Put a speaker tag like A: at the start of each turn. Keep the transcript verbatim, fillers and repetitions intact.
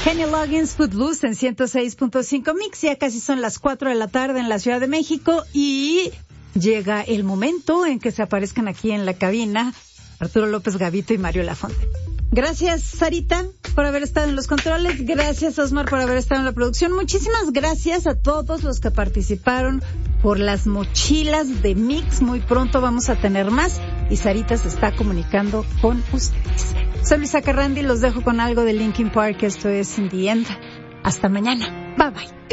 A: Kenny Loggins, Footloose en ciento seis punto cinco Mix. Ya casi son las cuatro de la tarde en la Ciudad de México y llega el momento en que se aparezcan aquí en la cabina Arturo López Gavito y Mario Lafonte. Gracias, Sarita, por haber estado en los controles. Gracias, Osmar, por haber estado en la producción. Muchísimas gracias a todos los que participaron por las mochilas de Mix. Muy pronto vamos a tener más y Sarita se está comunicando con ustedes. Soy Luisa Carrandi, los dejo con algo de Linkin Park. Esto es In the End. Hasta mañana. Bye bye.